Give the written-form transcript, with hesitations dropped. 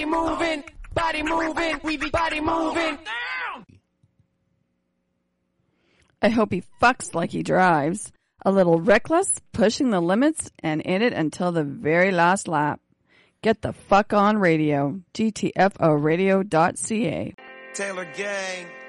body moving, we be body moving. I hope he fucks like he drives. A little reckless, pushing the limits, and in it until the very last lap. Get the fuck on radio. GTFOradio.ca. Taylor Gang.